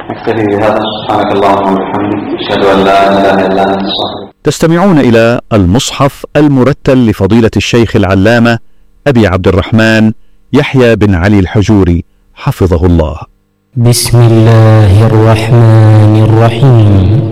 نكتفي بهذا. سبحانك اللهم وبحمدك، أشهد أن لا إله إلا أنت. تستمعون إلى المصحف المرتل لفضيلة الشيخ العلامة أبي عبد الرحمن يحيى بن علي الحجوري حفظه الله. بسم الله الرحمن الرحيم.